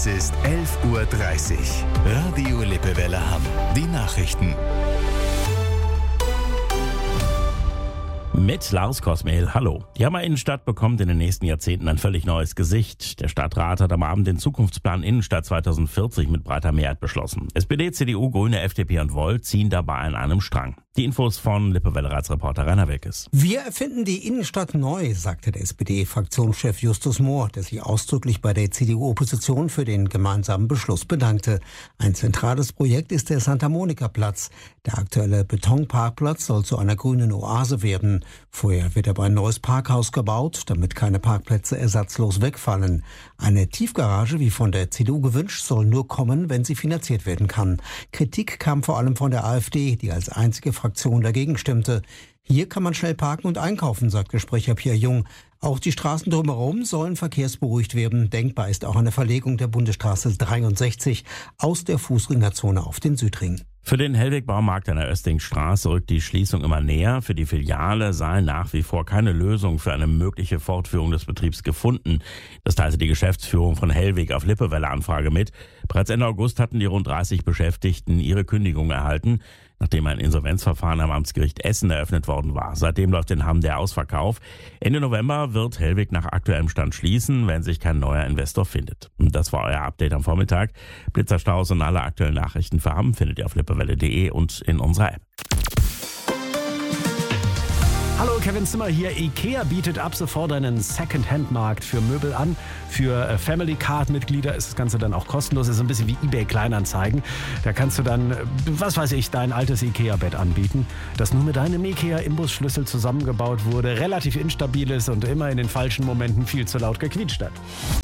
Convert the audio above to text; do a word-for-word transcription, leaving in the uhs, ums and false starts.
Es ist elf Uhr dreißig. Radio Lippewelle Hamm. Die Nachrichten. Mit Lars Kosmehl, hallo. Die Hammer Innenstadt bekommt in den nächsten Jahrzehnten ein völlig neues Gesicht. Der Stadtrat hat am Abend den Zukunftsplan Innenstadt zweitausendvierzig mit breiter Mehrheit beschlossen. S P D, C D U, Grüne, F D P und Volt ziehen dabei an einem Strang. Die Infos von Lippewelle-Reporter Rainer Wilkes. Wir erfinden die Innenstadt neu, sagte der S P D-Fraktionschef Justus Mohr, der sich ausdrücklich bei der C D U-Opposition für den gemeinsamen Beschluss bedankte. Ein zentrales Projekt ist der Santa-Monica-Platz. Der aktuelle Betonparkplatz soll zu einer grünen Oase werden. Vorher wird aber ein neues Parkhaus gebaut, damit keine Parkplätze ersatzlos wegfallen. Eine Tiefgarage, wie von der C D U gewünscht, soll nur kommen, wenn sie finanziert werden kann. Kritik kam vor allem von der AfD, die als einzige Fraktion dagegen stimmte. Hier kann man schnell parken und einkaufen, sagt Sprecher Pierre Jung. Auch die Straßen drumherum sollen verkehrsberuhigt werden. Denkbar ist auch eine Verlegung der Bundesstraße dreiundsechzig aus der Fußgängerzone auf den Südring. Für den Hellweg-Baumarkt an der Östingstraße rückt die Schließung immer näher. Für die Filiale sei nach wie vor keine Lösung für eine mögliche Fortführung des Betriebs gefunden. Das teilte die Geschäftsführung von Hellweg auf Lippewelle-Anfrage mit. Bereits Ende August hatten die rund dreißig Beschäftigten ihre Kündigung erhalten, nachdem ein Insolvenzverfahren am Amtsgericht Essen eröffnet worden war. Seitdem läuft in Hamm der Ausverkauf. Ende November wird Hellweg nach aktuellem Stand schließen, wenn sich kein neuer Investor findet. Und das war euer Update am Vormittag. Blitzerstaus und alle aktuellen Nachrichten für Hamm findet ihr auf lippewelle punkt de und in unserer App. Hallo, Kevin Zimmer hier. IKEA bietet ab sofort einen Second-Hand-Markt für Möbel an. Für Family-Card-Mitglieder ist das Ganze dann auch kostenlos. Das ist ein bisschen wie eBay-Kleinanzeigen. Da kannst du dann, was weiß ich, dein altes IKEA-Bett anbieten, das nur mit deinem IKEA-Imbusschlüssel zusammengebaut wurde, relativ instabil ist und immer in den falschen Momenten viel zu laut gequietscht hat.